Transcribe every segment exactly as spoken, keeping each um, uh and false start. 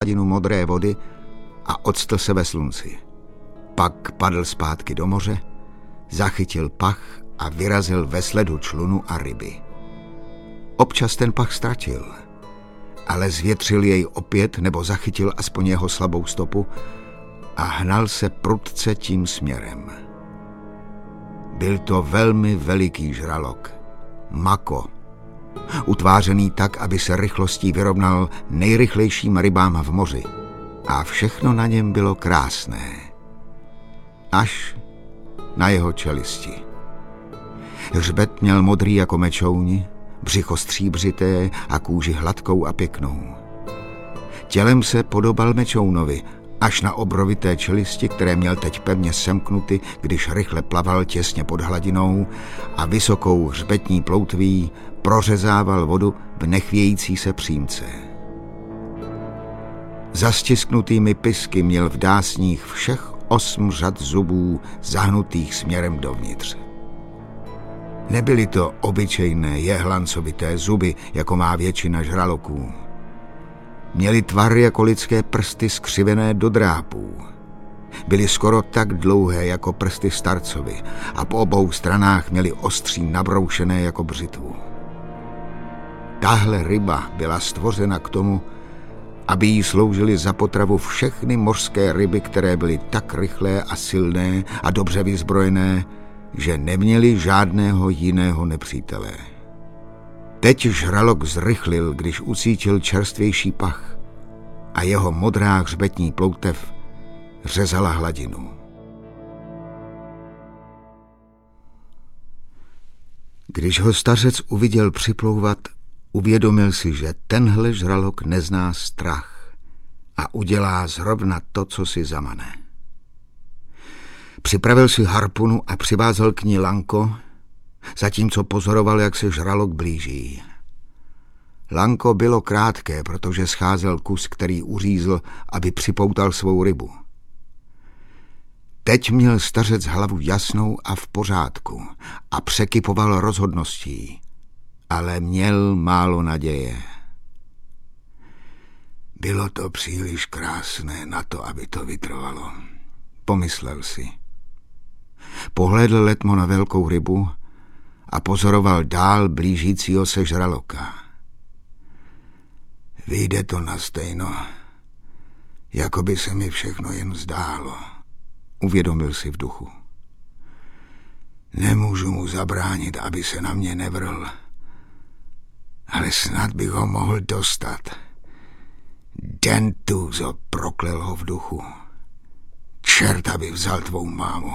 hladinu modré vody a octl se ve slunci. Pak padl zpátky do moře, zachytil pach a vyrazil ve sledu člunu a ryby. Občas ten pach ztratil, ale zvětřil jej opět nebo zachytil aspoň jeho slabou stopu a hnal se prudce tím směrem. Byl to velmi veliký žralok, mako, utvářený tak, aby se rychlostí vyrovnal nejrychlejším rybám v moři. A všechno na něm bylo krásné. Až na jeho čelisti. Hřbet měl modrý jako mečouni, břicho stříbřité a kůži hladkou a pěknou. Tělem se podobal mečounovi, až na obrovité čelisti, které měl teď pevně semknuty, když rychle plaval těsně pod hladinou a vysokou hřbetní ploutví prořezával vodu v nechvějící se přímce. Za stisknutými pisky měl v dásních všech osm řad zubů zahnutých směrem dovnitř. Nebyly to obyčejné jehlancovité zuby, jako má většina žraloků. Měli tvar jako lidské prsty skřivené do drápů. Byly skoro tak dlouhé jako prsty starcovi a po obou stranách měli ostří nabroušené jako břitvu. Tahle ryba byla stvořena k tomu, aby jí sloužily za potravu všechny mořské ryby, které byly tak rychlé a silné a dobře vyzbrojené, že neměly žádného jiného nepřítele. Teď žralok zrychlil, když ucítil čerstvější pach a jeho modrá hřbetní ploutev řezala hladinu. Když ho stařec uviděl připlouvat, uvědomil si, že tenhle žralok nezná strach a udělá zrovna to, co si zamane. Připravil si harpunu a přivázal k ní lanko, zatímco pozoroval, jak se žralok blíží. Lanko bylo krátké, protože scházel kus, který uřízl, aby připoutal svou rybu. Teď měl stařec hlavu jasnou a v pořádku a překypoval rozhodností, ale měl málo naděje. Bylo to příliš krásné na to, aby to vytrvalo, pomyslel si. Pohlédl letmo na velkou rybu a pozoroval dál blížícího se žraloka. Vyjde to na stejno, jako by se mi všechno jen zdálo, uvědomil si v duchu. Nemůžu mu zabránit, aby se na mě nevrhl, ale snad bych ho mohl dostat. Dentuzo, proklel ho v duchu. Čert, aby vzal tvou mámu.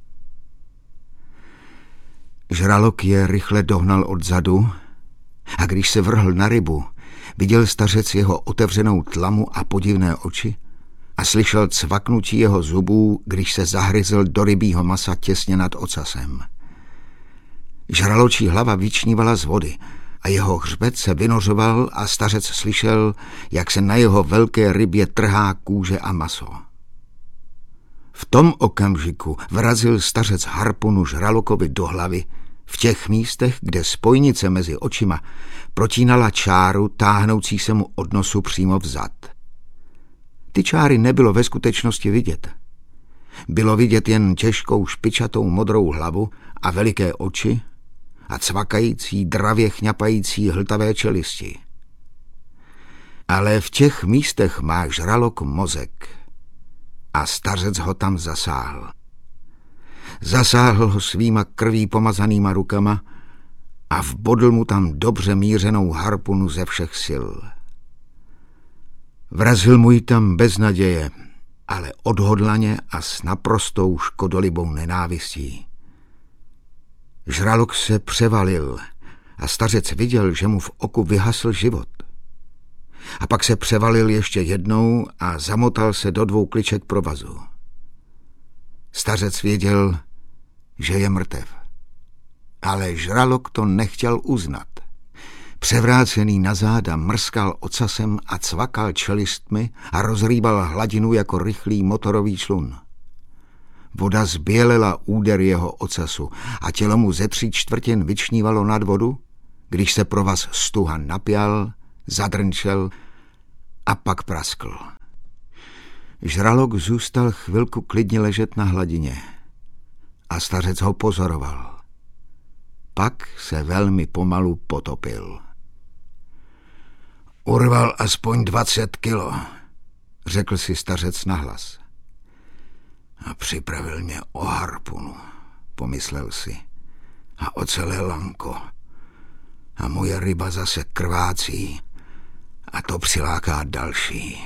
Žralok je rychle dohnal odzadu a když se vrhl na rybu, viděl stařec jeho otevřenou tlamu a podivné oči a slyšel cvaknutí jeho zubů, když se zahryzl do rybího masa těsně nad ocasem. Žraločí hlava vyčnívala z vody a jeho hřbet se vynořoval a stařec slyšel, jak se na jeho velké rybě trhá kůže a maso. V tom okamžiku vrazil stařec harpunu žralokovi do hlavy v těch místech, kde spojnice mezi očima protínala čáru táhnoucí se mu od nosu přímo vzad. Ty čáry nebylo ve skutečnosti vidět. Bylo vidět jen těžkou špičatou modrou hlavu a veliké oči a cvakající, dravě chňapající hltavé čelisti. Ale v těch místech má žralok mozek a stařec ho tam zasáhl. Zasáhl ho svýma krví pomazanýma rukama a vbodl mu tam dobře mířenou harpunu ze všech sil. Vrazil mu ji tam bez naděje, ale odhodlaně a s naprostou škodolibou nenávistí. Žralok se převalil a stařec viděl, že mu v oku vyhasl život. A pak se převalil ještě jednou a zamotal se do dvou kliček provazu. Stařec věděl, že je mrtev. Ale žralok to nechtěl uznat. Převrácený na záda mrskal ocasem a cvakal čelistmi a rozrýbal hladinu jako rychlý motorový člun. Voda zbělela úder jeho ocasu a tělo mu ze tří čtvrtin vyčnívalo nad vodu, když se provaz stuha napjal, zadrnčel a pak praskl. Žralok zůstal chvilku klidně ležet na hladině a stařec ho pozoroval. Pak se velmi pomalu potopil. Urval aspoň dvacet kilo, řekl si stařec nahlas. A připravil mě o harpunu, pomyslel si, a o celé lanko. A moje ryba zase krvácí a to přiláká další.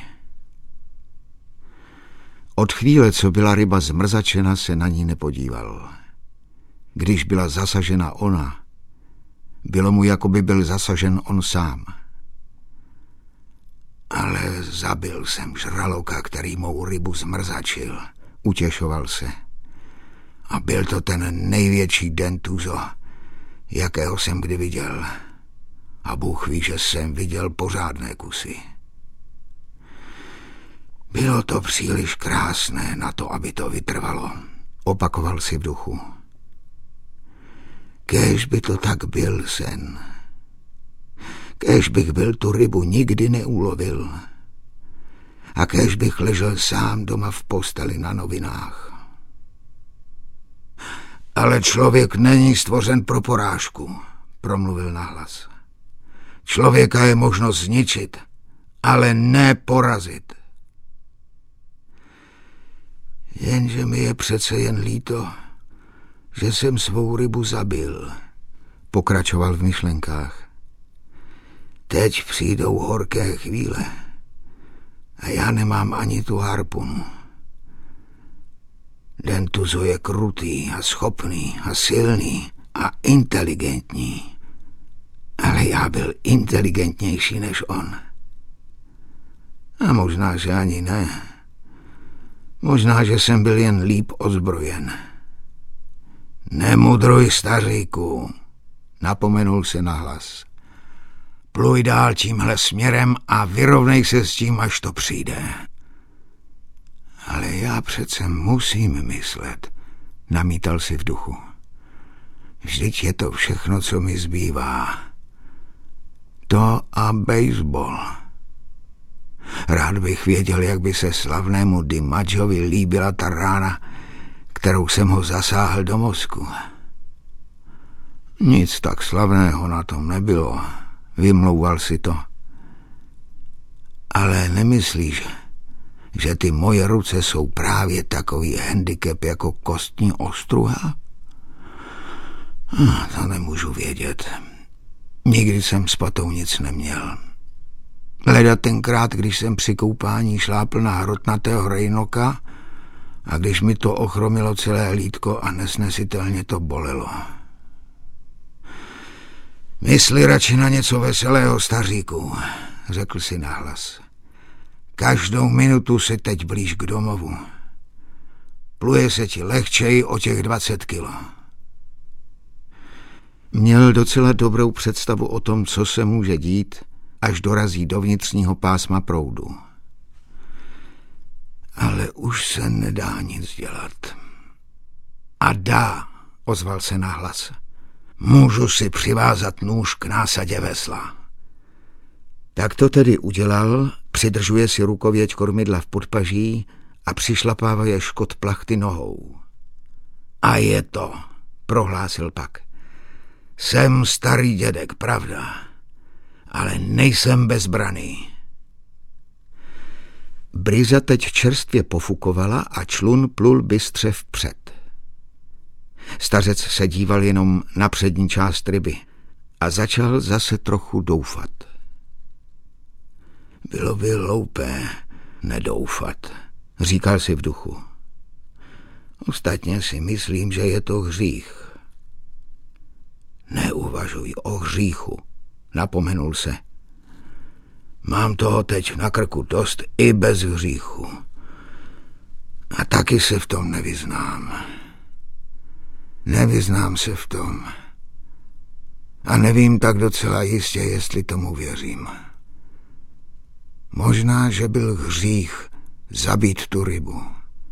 Od chvíle, co byla ryba zmrzačena, se na ní nepodíval. Když byla zasažena ona, bylo mu, jako by byl zasažen on sám. Ale zabil jsem žraloka, který mou rybu zmrzačil, utěšoval se. A byl to ten největší dentuzo, jakého jsem kdy viděl. A Bůh ví, že jsem viděl pořádné kusy. Bylo to příliš krásné na to, aby to vytrvalo, opakoval si v duchu. Kéž by to tak byl sen. Kéž bych byl tu rybu nikdy neulovil. A kéž bych ležel sám doma v posteli na novinách. Ale člověk není stvořen pro porážku, promluvil nahlas. Člověka je možno zničit, ale ne porazit. Jenže mi je přece jen líto, že jsem svou rybu zabil, pokračoval v myšlenkách. Teď přijdou horké chvíle a já nemám ani tu harpunu. Dentuzo je krutý a schopný a silný a inteligentní, ale já byl inteligentnější než on. A možná, že ani ne. Možná, že jsem byl jen líp ozbrojen. Nemudruj, staříku, napomenul se nahlas. Pluj dál tímhle směrem a vyrovnej se s tím, až to přijde. Ale já přece musím myslet, namítal si v duchu. Vždyť je to všechno, co mi zbývá. To a baseball. Rád bych věděl, jak by se slavnému DiMaggiovi líbila ta rána, kterou jsem ho zasáhl do mozku. Nic tak slavného na tom nebylo, vymlouval si to. Ale nemyslíš, že ty moje ruce jsou právě takový handicap jako kostní ostruha? To nemůžu vědět. Nikdy jsem s patou nic neměl. Leda tenkrát, když jsem při koupání šlápl na hrotnatého rejnoka a když mi to ochromilo celé lítko a nesnesitelně to bolelo. Mysli radši na něco veselého, staříku, řekl si nahlas. Každou minutu si teď blíž k domovu. Pluje se ti lehčej o těch dvacet kilo. Měl docela dobrou představu o tom, co se může dít, až dorazí do vnitřního pásma proudu. Ale už se nedá nic dělat. A dá, ozval se nahlas. Můžu si přivázat nůž k násadě vesla. Tak to tedy udělal, přidržuje si rukověď kormidla v podpaží a přišlapává je škot plachty nohou. A je to, prohlásil pak. Jsem starý dědek, pravda, ale nejsem bezbraný. Bryza teď čerstvě pofukovala a člun plul bystře vpřed. Stařec se díval jenom na přední část ryby a začal zase trochu doufat. Bylo by hloupé nedoufat, říkal si v duchu. Ostatně si myslím, že je to hřích. Neuvažuj o hříchu, napomenul se. Mám toho teď na krku dost i bez hříchu. A taky se v tom nevyznám. Nevyznám se v tom. A nevím tak docela jistě, jestli tomu věřím. Možná, že byl hřích zabít tu rybu.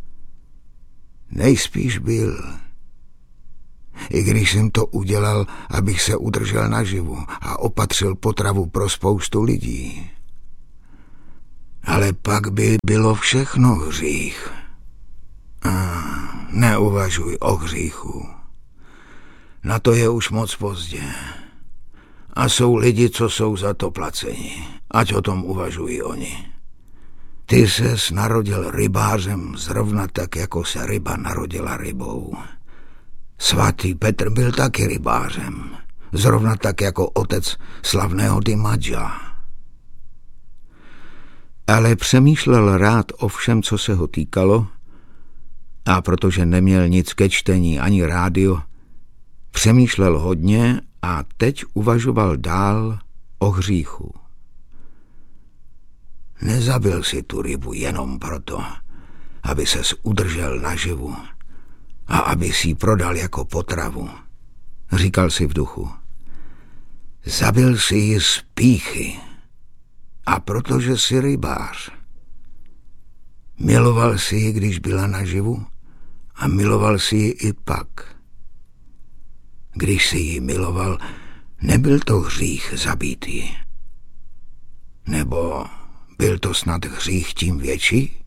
Nejspíš byl. I když jsem to udělal, abych se udržel naživu a opatřil potravu pro spoustu lidí. Ale pak by bylo všechno hřích. A neuvažuj o hříchu. Na to je už moc pozdě. A jsou lidi, co jsou za to placeni. Ať o tom uvažují oni. Ty ses narodil rybářem zrovna tak, jako se ryba narodila rybou. Svatý Petr byl taky rybářem. Zrovna tak jako otec slavného Dimadža. Ale přemýšlel rád o všem, co se ho týkalo, a protože neměl nic ke čtení ani rádio, přemýšlel hodně a teď uvažoval dál o hříchu. Nezabil si tu rybu jenom proto, aby ses udržel naživu a aby si ji prodal jako potravu, říkal si v duchu. Zabil si ji z pýchy a protože jsi rybář. Miloval si ji, když byla naživu a miloval si ji i pak. Když si ji miloval, nebyl to hřích zabít ji. Nebo byl to snad hřích tím větší?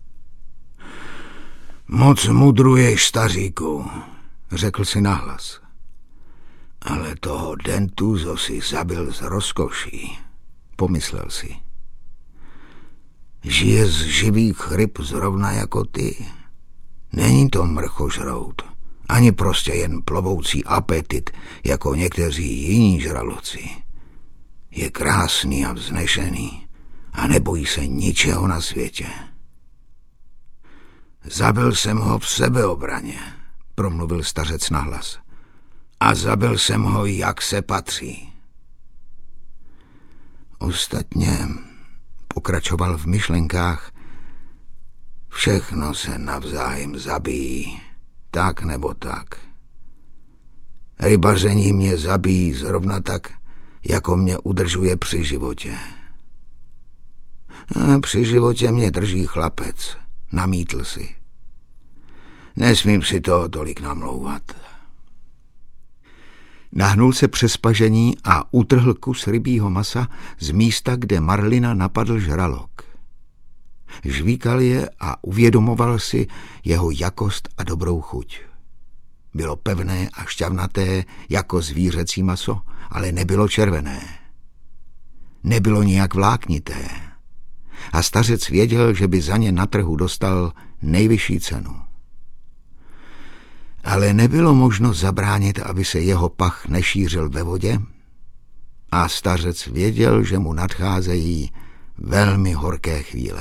Moc mudruješ, staříku, řekl si nahlas. Ale toho Dentuzo si zabil z rozkoší, pomyslel si. Žije z živých ryb zrovna jako ty. Není to mrchožrout, ani prostě jen plovoucí apetit, jako někteří jiní žraloci. Je krásný a vznešený a nebojí se ničeho na světě. Zabil jsem ho v sebeobraně, promluvil stařec nahlas. A zabil jsem ho, jak se patří. Ostatně, pokračoval v myšlenkách, všechno se navzájem zabíjí, tak nebo tak. Rybaření mě zabíjí zrovna tak, jako mě udržuje při životě. A při životě mě drží chlapec, namítl si. Nesmím si toho tolik namlouvat. Nahnul se přes pažení a utrhl kus rybího masa z místa, kde marlina napadl žralok. Žvíkal je a uvědomoval si jeho jakost a dobrou chuť. Bylo pevné a šťavnaté jako zvířecí maso, ale nebylo červené. Nebylo nijak vláknité. A stařec věděl, že by za ně na trhu dostal nejvyšší cenu. Ale nebylo možno zabránit, aby se jeho pach nešířil ve vodě, a stařec věděl, že mu nadcházejí velmi horké chvíle.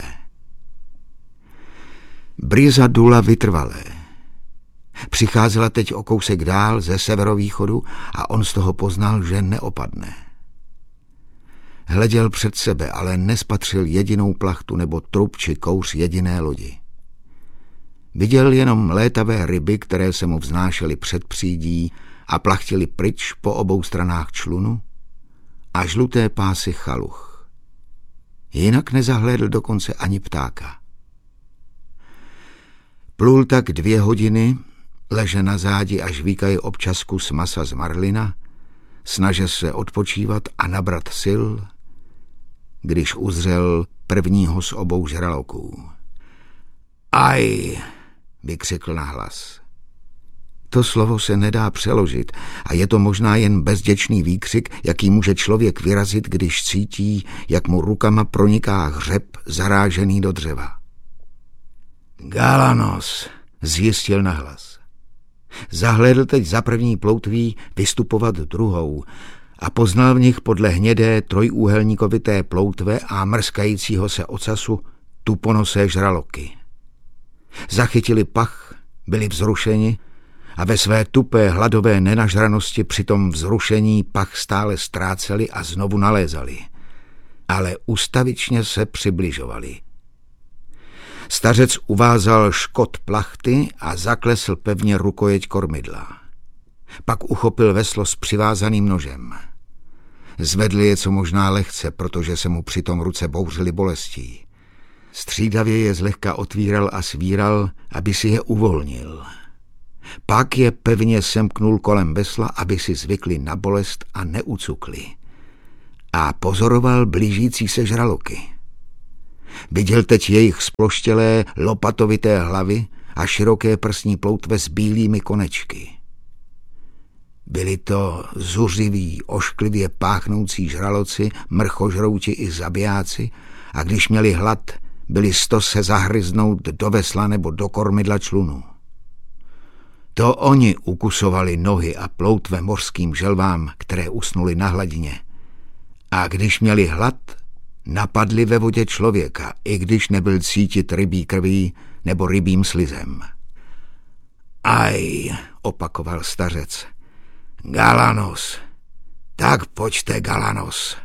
Bryza dula vytrvalé. Přicházela teď o kousek dál ze severovýchodu a on z toho poznal, že neopadne. Hleděl před sebe, ale nespatřil jedinou plachtu nebo trup či kouř jediné lodi. Viděl jenom létavé ryby, které se mu vznášely před přídí a plachtily pryč po obou stranách člunu, a žluté pásy chaluch. Jinak nezahlédl dokonce ani ptáka. Plul tak dvě hodiny, leže na zádi a žvíkaje občas kus masa z marlina, snaže se odpočívat a nabrat sil, když uzřel prvního z obou žraloků. Aj, vykřikl nahlas. To slovo se nedá přeložit a je to možná jen bezděčný výkřik, jaký může člověk vyrazit, když cítí, jak mu rukama proniká hřeb zarážený do dřeva. Galanos, zjistil nahlas. Zahlédl teď za první ploutví vystupovat druhou a poznal v nich podle hnědé trojúhelníkovité ploutve a mrskajícího se ocasu tuponosé žraloky. Zachytili pach, byli vzrušeni a ve své tupé hladové nenažranosti při tom vzrušení pach stále ztráceli a znovu nalézali, ale ustavičně se přibližovali. Stařec uvázal škot plachty a zaklesl pevně rukojeť kormidla. Pak uchopil veslo s přivázaným nožem. Zvedl je co možná lehce, protože se mu přitom ruce bouřily bolestí. Střídavě je zlehka otvíral a svíral, aby si je uvolnil. Pak je pevně semknul kolem vesla, aby si zvykli na bolest a neucukli. A pozoroval blížící se žraloky. Viděl teď jejich sploštělé lopatovité hlavy a široké prsní ploutve s bílými konečky. Byli to zuřiví, ošklivě páchnoucí žraloci, mrchožrouti i zabijáci a když měli hlad, byli sto se zahryznout do vesla nebo do kormidla člunu. To oni ukusovali nohy a ploutve mořským želvám, které usnuly na hladině. A když měli hlad, napadli ve vodě člověka, i když nebyl cítit rybí krví nebo rybím slizem. Aj, opakoval stařec, Galanos, tak pojďte, Galanos.